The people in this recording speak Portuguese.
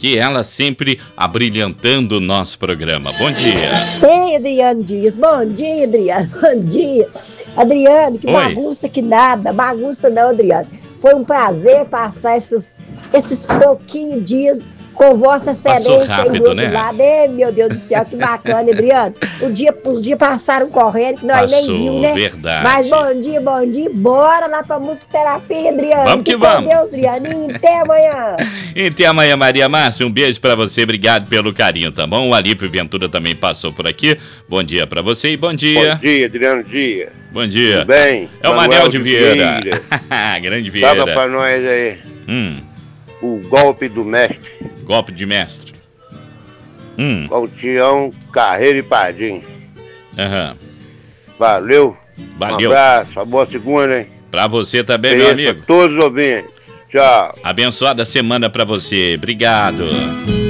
porque ela sempre abrilhantando o nosso programa. Bom dia. Ei, Adriano Dias. Bom dia, Adriano. Bom dia. Adriano, que bagunça que nada. Bagunça não, Adriano. Foi um prazer passar esses pouquinhos dias com Vossa Excelência. Passou rápido, aí, né? Lado. Ei, meu Deus do céu, que bacana, Adriano. Os dias passaram correndo, que nós nem vimos, né? Verdade. Mas bom dia. Bora lá pra musicoterapia, Adriano. Vamos que vamos. Deus, Adrianinho. Até amanhã. Até amanhã, Maria Márcia. Um beijo pra você. Obrigado pelo carinho, tá bom? O Alípio Ventura também passou por aqui. Bom dia pra você e bom dia. Bom dia, Adriano Dias. Bom dia. Tudo bem? É o Manel de Vieira. Grande Vieira. Toca pra nós aí. O golpe do mestre. Golpe de mestre. Com Tião, Carreiro e Padim. Valeu. Um abraço, uma boa segunda, hein? Pra você também, meu amigo. Pra todos os ouvintes. Tchau. Abençoada semana pra você. Obrigado.